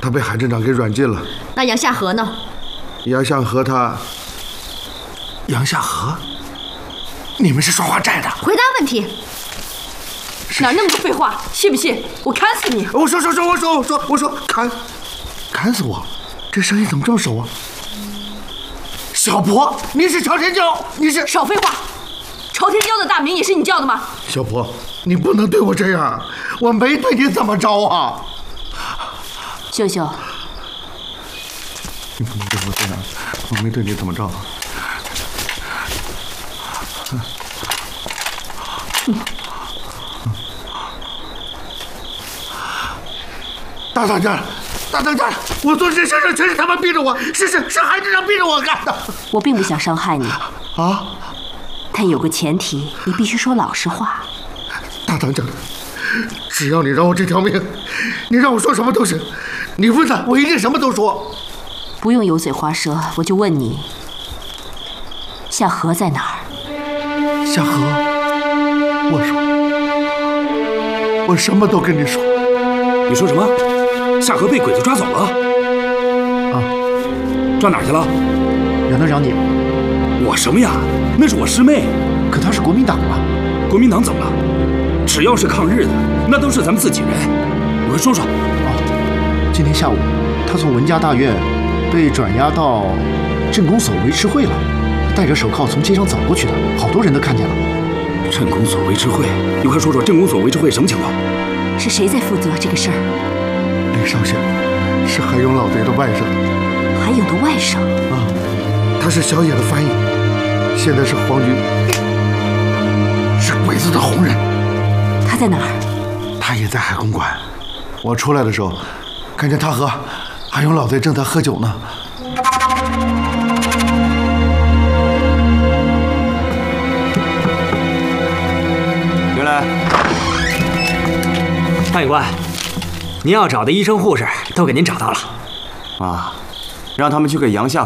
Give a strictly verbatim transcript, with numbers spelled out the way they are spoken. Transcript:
他被海镇长给软禁了。 那杨夏荷呢？ 杨夏荷他……杨夏荷，你们是双花寨的？ 回答问题。哪那么多废话？信不信我砍死你？ 我说说说，我说我说我说砍，砍死我！这声音怎么这么熟啊？小婆，你是朝天椒，你是…… 少废话！朝天椒的大名也是你叫的吗？ 小婆，你不能对我这样，我没对你怎么着啊！ 秀秀， 你不能对我这样，我没对你怎么着。嗯。大当家，大当家，我做这事情全是他们逼着我，是是是海镇长逼着我干的。 我并不想伤害你啊， 但有个前提，你必须说老实话。 大当家，只要你饶我这条命，你让我说什么都行。你问他，我一定什么都说。 不用油嘴滑舌，我就问你，夏荷在哪儿？ 夏荷，我说，我什么都跟你说。 你说什么？夏荷被鬼子抓走了？ 啊， 抓哪儿去了？ 让他找你。 我什么呀？那是我师妹。 可她是国民党啊。 国民党怎么了？只要是抗日的，那都是咱们自己人。你快说说。 哦，今天下午，她从文家大院被转押到镇公所维持会了，戴着手铐从街上走过去的，好多人都看见了。 镇公所维持会，你快说说镇公所维持会什么情况？ 是谁在负责这个事儿？ 李少校是海勇老贼的外甥。 海勇的外甥啊，他是小野的翻译，现在是皇军，是鬼子的红人。 他在哪儿？ 他也在海公馆。我出来的时候，看见他和海勇老贼正在喝酒呢。 原来。潘警官，您要找的医生护士都给您找到了。 啊，让他们去给杨夏